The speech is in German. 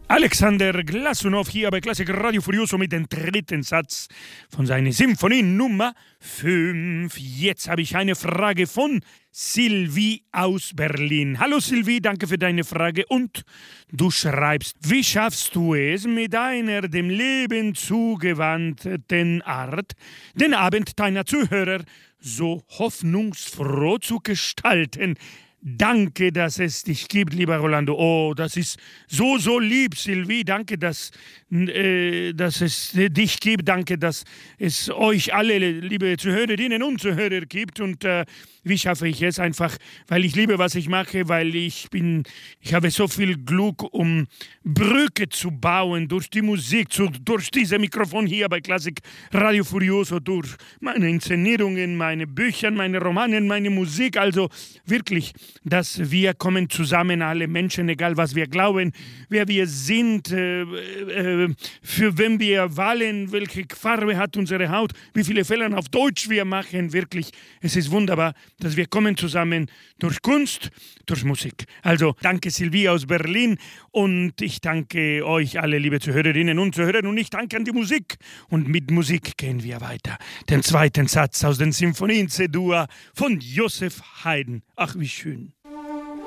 Alexander Glasunow hier bei Klassik Radio Furioso mit dem dritten Satz von seiner Symphonie Nummer 5. Jetzt habe ich eine Frage von Sylvie aus Berlin. Hallo Sylvie, danke für deine Frage und du schreibst, wie schaffst du es mit einer dem Leben zugewandten Art, den Abend deiner Zuhörer so hoffnungsfroh zu gestalten? Danke, dass es dich gibt, lieber Rolando. Oh, das ist so lieb, Sylvie. Danke, dass es dich gibt. Danke, dass es euch alle, liebe Zuhörerinnen und Zuhörer, gibt. Und wie schaffe ich es? Einfach, weil ich liebe, was ich mache, weil ich habe so viel Glück, um Brücke zu bauen durch die Musik, durch dieses Mikrofon hier bei Klassik Radio Furioso, durch meine Inszenierungen, meine Bücher, meine Romanen, meine Musik. Also wirklich, dass wir kommen zusammen, alle Menschen, egal was wir glauben, wer wir sind, für wen wir wählen, welche Farbe hat unsere Haut, wie viele Fälle auf Deutsch wir machen. Wirklich, es ist wunderbar, dass wir kommen zusammen durch Kunst, durch Musik. Also danke Sylvie aus Berlin und ich danke euch alle, liebe Zuhörerinnen und Zuhörer, und ich danke an die Musik. Und mit Musik gehen wir weiter. Den zweiten Satz aus den Symphonien C-Dur von Joseph Haydn. Ach, wie schön.